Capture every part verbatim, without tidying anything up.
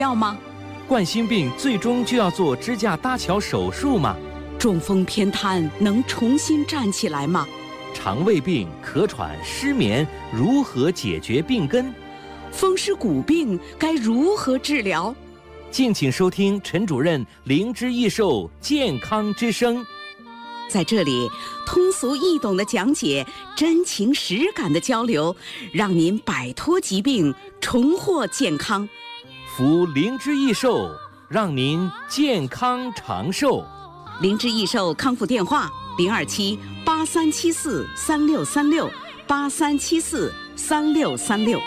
要吗？ 冠心病最终就要做支架搭桥手术吗？ 中风偏瘫能重新站起来吗？ 肠胃病、咳喘、失眠如何解决病根？ 风湿骨病该如何治疗？ 敬请收听陈主任灵芝益寿健康之声。 在这里，通俗易懂的讲解，真情实感的交流，让您摆脱疾病，重获健康。 服灵芝益寿，让您健康长寿。 灵芝益寿康复电话：零二七八三七四三六三六八三七四三六三六。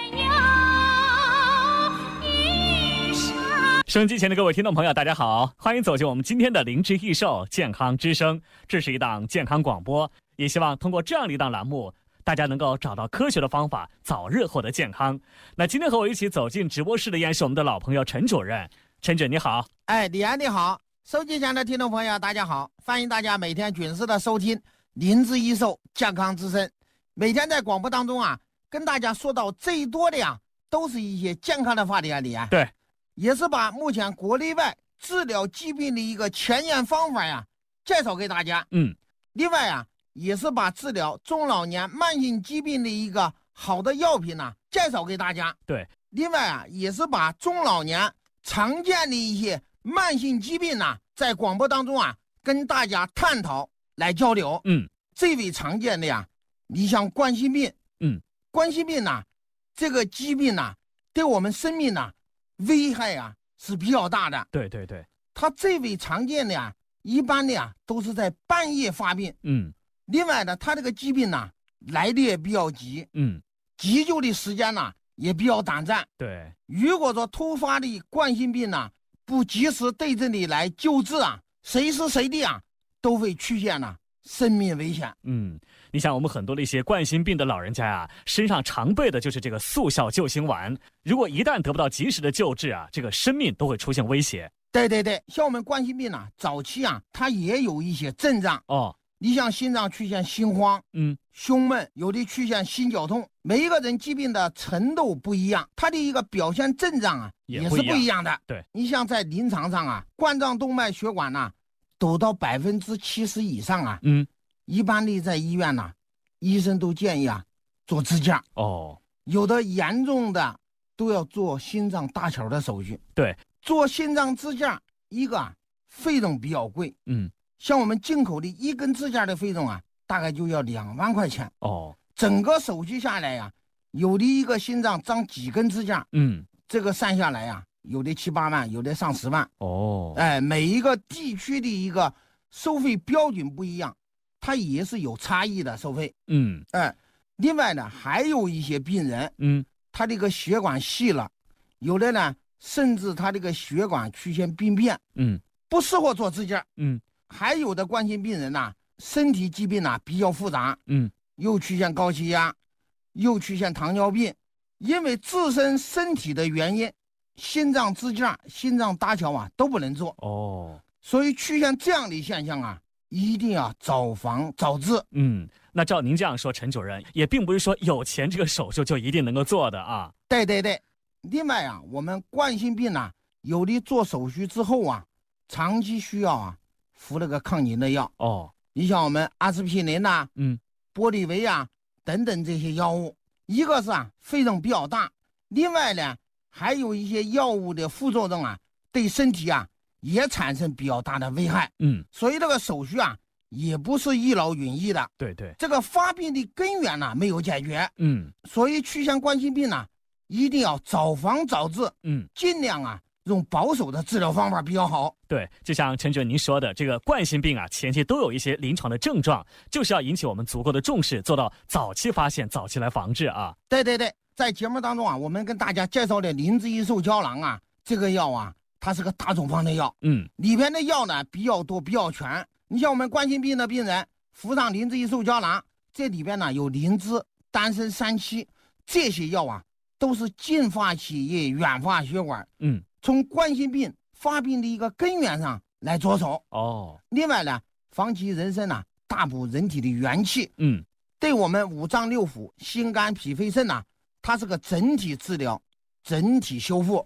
收音机前的各位听众朋友，大家好，欢迎走进我们今天的灵芝益寿健康之声。这是一档健康广播，也希望通过这样的一档栏目，大家能够找到科学的方法，早日获得健康。那今天和我一起走进直播室的依然是我们的老朋友陈主任。陈主任你好。 哎，李安你好，收机前的听众朋友大家好，欢迎大家每天准时的收听灵芝益寿健康之声。每天在广播当中啊，跟大家说到最多的呀，都是一些健康的话题啊，李安。 对。 也是把目前国内外治疗疾病的一个前沿方法呀介绍给大家。 嗯， 另外啊，也是把治疗中老年慢性疾病的一个好的药品呢介绍给大家。 对， 另外啊，也是把中老年常见的一些慢性疾病呢，在广播当中啊跟大家探讨来交流。 嗯， 最为常见的呀，你像冠心病。 嗯， 冠心病呢，这个疾病呢，对我们生命呢危害啊是比较大的。 对对对， 它最为常见的呀，一般的呀都是在半夜发病。 嗯， 另外呢，它这个疾病呢来的也比较急。 嗯， 急救的时间呢也比较短暂。 对， 如果说突发的冠心病呢不及时对症的来救治啊，随时随地啊都会出现呢生命危险。 嗯，你想我们很多的一些冠心病的老人家啊，身上常备的就是这个速效救心丸，如果一旦得不到及时的救治啊，这个生命都会出现威胁。 对对对，像我们冠心病呢，早期啊它也有一些症状哦。 你像心脏出现心慌， 嗯， 胸闷，有的出现心绞痛，每一个人疾病的程度不一样，它的一个表现症状啊也是不一样的。 对， 你像在临床上啊，冠状动脉血管呢都到百分之七十以上啊， 嗯， 一般的在医院呢，医生都建议啊做支架。 哦， 有的严重的都要做心脏搭桥的手续。 对， 做心脏支架一个啊费用比较贵。 嗯， 像我们进口的一根支架的费用啊，大概就要两万块钱。 哦， 整个手续下来呀、啊，有的一个心脏装几根支架， 嗯， 这个算下来呀、啊，有的七八万，有的上十万。 哦， 哎，每一个地区的一个收费标准不一样，它也是有差异的收费。 嗯， 哎，另外呢，还有一些病人， 嗯， 他这个血管细了，有的呢，甚至他这个血管出现病变， 嗯， 不适合做支架。 嗯， 还有的冠心病人呢，身体疾病呢比较复杂， 嗯， 又出现高血压，又出现糖尿病，因为自身身体的原因，心脏支架、心脏搭桥啊都不能做。 哦， 所以出现这样的现象啊，一定要早防早治。 嗯，那照您这样说，陈主任也并不是说有钱这个手术就一定能够做的啊。 对对对，另外啊，我们冠心病呢，有的做手术之后啊，长期需要啊服那个抗凝的药。 哦， 你像我们阿司匹林呐、啊， 嗯， 玻利维啊等等这些药物，一个是啊费用比较大，另外呢还有一些药物的副作用啊，对身体啊也产生比较大的危害。 嗯， 所以这个手术啊也不是一劳永逸的。 对对， 这个发病的根源呢没有解决。 嗯， 所以出现冠心病呢，一定要早防早治。 嗯， 尽量啊用保守的治疗方法比较好。 对，就像陈主任您说的，这个冠心病啊，前期都有一些临床的症状，就是要引起我们足够的重视，做到早期发现、早期来防治啊。 对对对，在节目当中啊，我们跟大家介绍的灵芝益寿胶囊啊，这个药啊，它是个大处方的药， 嗯， 里边的药呢比较多、比较全。你像我们冠心病的病人服上灵芝益寿胶囊，这里边呢有灵芝、丹参三七这些药啊，都是净化血液、软化血管， 嗯， 从冠心病发病的一个根源上来着手。 哦， 另外呢，防其人参呢，大补人体的元气， 嗯， 对我们五脏六腑、心肝脾肺肾呐、它是个整体治疗、整体修复。 对，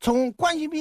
从冠心病